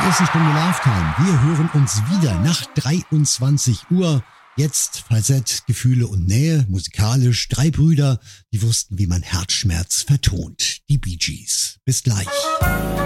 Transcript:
ersten Stunde Love Time. Wir hören uns wieder nach 23 Uhr. Jetzt Falsett, Gefühle und Nähe, musikalisch. 3 Brüder, die wussten, wie man Herzschmerz vertont. Die Bee Gees. Bis gleich.